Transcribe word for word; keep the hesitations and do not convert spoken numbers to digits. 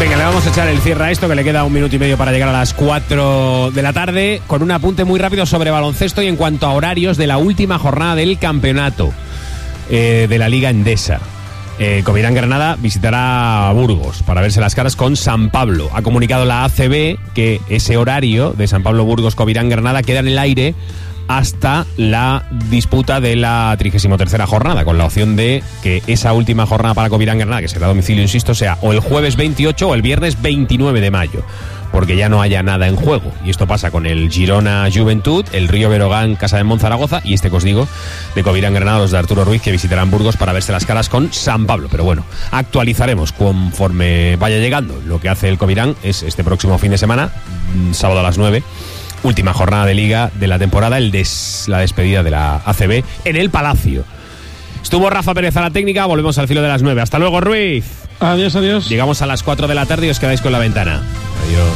Venga, le vamos a echar el cierre a esto, que le queda un minuto y medio para llegar a las cuatro de la tarde, con un apunte muy rápido sobre baloncesto y en cuanto a horarios de la última jornada del campeonato eh, de la Liga Endesa. Eh, Covirán Granada visitará a Burgos para verse las caras con San Pablo. Ha comunicado la A C B que ese horario de San Pablo Burgos Covirán Granada queda en el aire hasta la disputa de la trigésima tercera jornada, con la opción de que esa última jornada para Covirán Granada, que será a domicilio, insisto, sea o el jueves veintiocho o el viernes veintinueve de mayo, porque ya no haya nada en juego. Y esto pasa con el Girona Juventud, el Río Berogán Casa de Monzaragoza y este que os digo de Covirán Granada, los de Arturo Ruiz, que visitarán Burgos para verse las caras con San Pablo. Pero bueno, actualizaremos conforme vaya llegando. Lo que hace el Covirán es este próximo fin de semana, sábado a las nueve, última jornada de Liga de la temporada, el des, la despedida de la A C B en el Palacio. Estuvo Rafa Pérez a la técnica, volvemos al filo de las nueve. Hasta luego, Ruiz. Adiós, adiós. Llegamos a las cuatro de la tarde y os quedáis con La Ventana. Adiós.